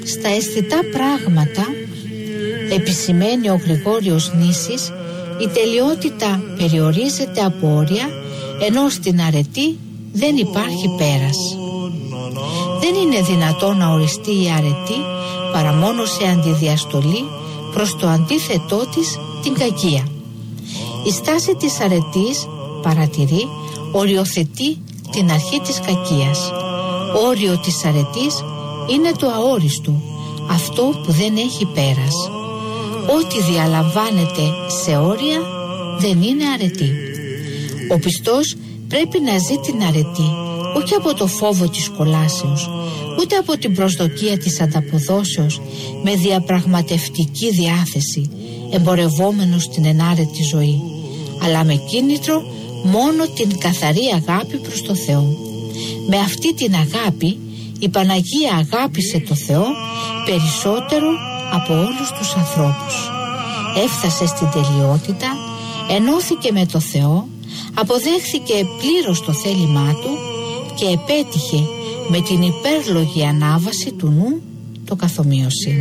Στα αισθητά πράγματα, επισημαίνει ο Γρηγόριος Νήσης, η τελειότητα περιορίζεται από όρια, ενώ στην αρετή δεν υπάρχει πέρας. Δεν είναι δυνατόν να οριστεί η αρετή παρά μόνο σε αντιδιαστολή προς το αντίθετό της, την κακία. Η στάση της αρετής, παρατηρεί, οριοθετεί την αρχή της κακίας. Όριο της αρετής είναι το αόριστο, αυτό που δεν έχει πέρας. Ό,τι διαλαμβάνεται σε όρια δεν είναι αρετή. Ο πιστός πρέπει να ζει την αρετή, όχι από το φόβο της κολάσεως, ούτε από την προσδοκία της ανταποδόσεως, με διαπραγματευτική διάθεση, εμπορευόμενος την ενάρετη ζωή, αλλά με κίνητρο μόνο την καθαρή αγάπη προς το Θεό. Με αυτή την αγάπη η Παναγία αγάπησε το Θεό περισσότερο από όλους τους ανθρώπους. Έφτασε στην τελειότητα, ενώθηκε με το Θεό, αποδέχθηκε πλήρως το θέλημά του και επέτυχε με την υπέρλογη ανάβαση του νου το καθομοίωση.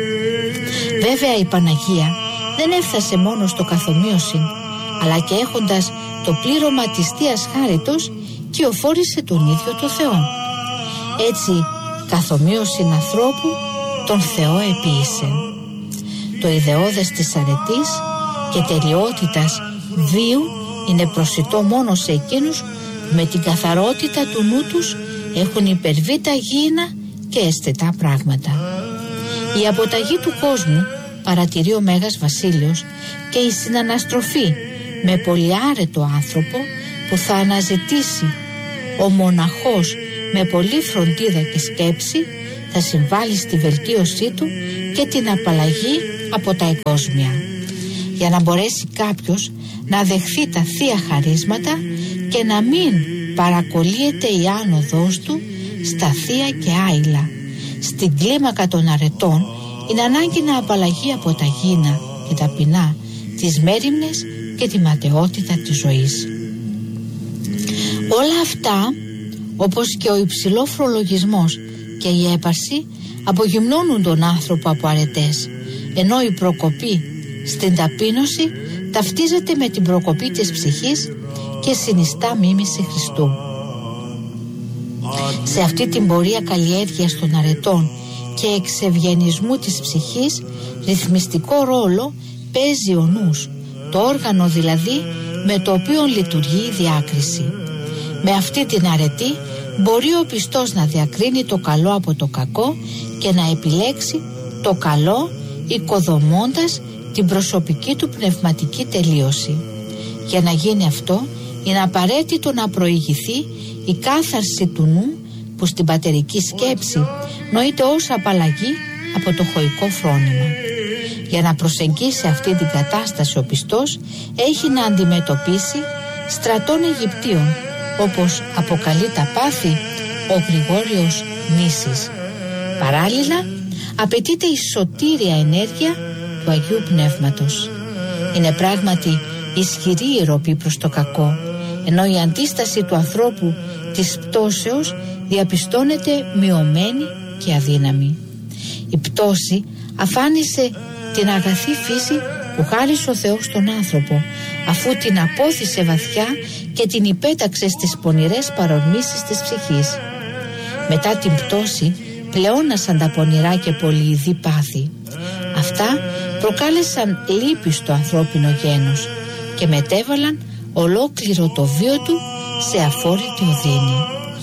Βέβαια η Παναγία δεν έφτασε μόνο στο καθομοίωση, αλλά και έχοντας το πλήρωμα της Θείας Χάριτος κυοφόρησε τον ίδιο το Θεό. Έτσι καθομοίωση ανθρώπου τον Θεό επίησε. Το ιδεώδες της αρετής και τελειότητας βίου είναι προσιτό μόνο σε εκείνους που με την καθαρότητα του νου τους έχουν υπερβεί τα γήινα και αισθητά πράγματα. Η αποταγή του κόσμου, παρατηρεί ο Μέγας Βασίλειος, και η συναναστροφή με πολυάρετο άνθρωπο που θα αναζητήσει ο μοναχός με πολλή φροντίδα και σκέψη, θα συμβάλλει στη βελτίωσή του και την απαλλαγή από τα εγκόσμια, για να μπορέσει κάποιος να δεχθεί τα θεία χαρίσματα και να μην παρακολύεται η άνοδός του στα θεία και άειλα. Στην κλίμακα των αρετών είναι ανάγκη να απαλλαγεί από τα γήινα και τα πεινά, τις μέριμνες και τη ματαιότητα της ζωής. Όλα αυτά, όπως και ο υψηλόφρολογισμός και η έπαρση, απογυμνώνουν τον άνθρωπο από αρετές, ενώ η προκοπή στην ταπείνωση ταυτίζεται με την προκοπή της ψυχής και συνιστά μίμηση Χριστού. Σε αυτή την πορεία καλλιέργειας των αρετών και εξευγενισμού της ψυχής, ρυθμιστικό ρόλο παίζει ο νους, το όργανο δηλαδή με το οποίο λειτουργεί η διάκριση. Με αυτή την αρετή μπορεί ο πιστός να διακρίνει το καλό από το κακό και να επιλέξει το καλό, οικοδομώντας την προσωπική του πνευματική τελείωση. Για να γίνει αυτό είναι απαραίτητο να προηγηθεί η κάθαρση του νου, που στην πατερική σκέψη νοείται ως απαλλαγή από το χωικό φρόνημα. Για να προσεγγίσει αυτή την κατάσταση ο πιστός έχει να αντιμετωπίσει στρατών Αιγυπτίων, όπως αποκαλεί τα πάθη ο Γρηγόριος Νήσης. Παράλληλα απαιτείται η σωτήρια ενέργεια του Αγίου Πνεύματος. Είναι πράγματι ισχυρή η ροπή προς το κακό, ενώ η αντίσταση του ανθρώπου της πτώσεως διαπιστώνεται μειωμένη και αδύναμη. Η πτώση αφάνισε την αγαθή φύση που χάρισε ο Θεός στον άνθρωπο, αφού την απόθυσε βαθιά και την υπέταξε στις πονηρές παρορμήσεις της ψυχής. Μετά την πτώση πλεόνασαν τα πονηρά και πολυειδή πάθη. Αυτά προκάλεσαν λύπη στο ανθρώπινο γένος και μετέβαλαν ολόκληρο το βίο του σε αφόρητη οδύνη.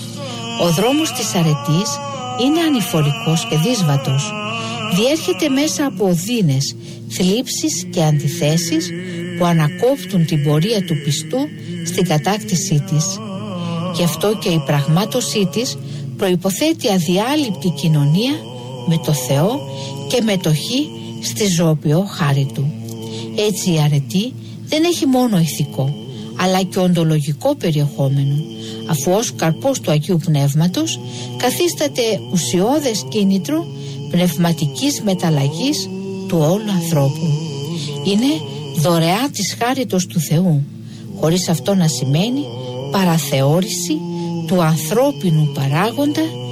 Ο δρόμος της αρετής είναι ανηφορικός και δύσβατος. Διέρχεται μέσα από οδύνες, θλίψεις και αντιθέσεις που ανακόπτουν την πορεία του πιστού στην κατάκτησή της. Γι' αυτό και η πραγμάτωσή της προϋποθέτει αδιάλειπτη κοινωνία με το Θεό και μετοχή στη ζωοποιό χάρη του. Έτσι η αρετή δεν έχει μόνο ηθικό, αλλά και οντολογικό περιεχόμενο, αφού ως καρπός του Αγίου Πνεύματος καθίσταται ουσιώδες κίνητρο πνευματικής μεταλλαγής του όλου ανθρώπου. Είναι δωρεά της χάριτος του Θεού, χωρίς αυτό να σημαίνει παραθεώρηση του ανθρώπινου παράγοντα